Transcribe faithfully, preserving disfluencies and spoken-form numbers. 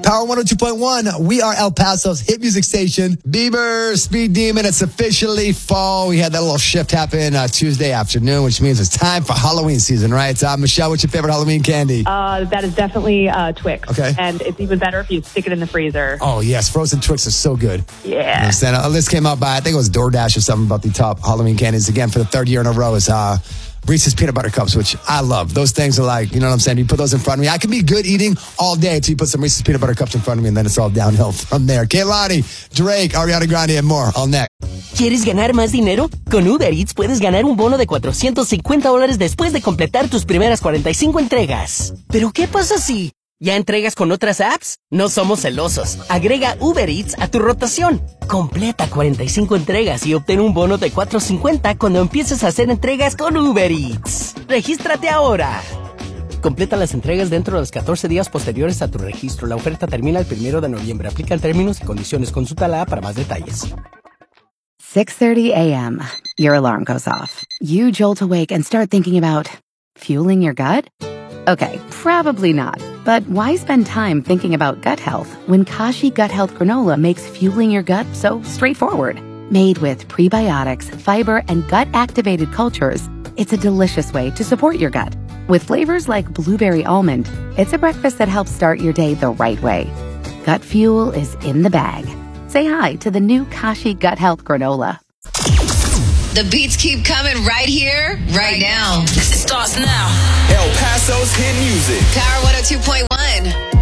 Power one oh two point one. We are El Paso's hit music station. Bieber, Speed Demon. It's officially fall. We had that little shift happen uh, Tuesday afternoon, which means it's time for Halloween season, right? Uh, Michelle, what's your favorite Halloween candy? Uh, that is definitely uh, Twix. Okay. And it's even better if you stick it in the freezer. Oh, yes. Frozen Twix are so good. Yeah. You know, a list came out by, I think it was DoorDash or something about the top Halloween candies. Again, for the third year in a row is uh, Reese's Peanut Butter Cups, which I love. Those things are like, you know what I'm saying? You put those in front of me. I can be good eating all day until you put some Reese's Peanut Butter Cups in front of me, and then it's all downhill from there. Kehlani, Drake, Ariana Grande, and more. All next. ¿Quieres ganar más dinero? Con Uber Eats puedes ganar un bono de cuatrocientos cincuenta dólares después de completar tus primeras cuarenta y cinco entregas. ¿Pero qué pasa si ya entregas con otras apps? No somos celosos. Agrega Uber Eats a tu rotación. Completa cuarenta y cinco entregas y obtén un bono de cuatrocientos cincuenta cuando empieces a hacer entregas con Uber Eats. ¡Regístrate ahora! Completa las entregas dentro de los catorce días posteriores a tu registro. La oferta termina el primero de noviembre. Aplican términos y condiciones. Consulta la app para más detalles. six thirty a.m. Your alarm goes off. You jolt awake and start thinking about fueling your gut? Okay, probably not. But why spend time thinking about gut health when Kashi Gut Health Granola makes fueling your gut so straightforward? Made with prebiotics, fiber, and gut-activated cultures, it's a delicious way to support your gut. With flavors like blueberry almond, it's a breakfast that helps start your day the right way. Gut fuel is in the bag. Say hi to the new Kashi Gut Health Granola. The beats keep coming right here, right now. It starts now. El Paso's hit music. Power one oh two point one.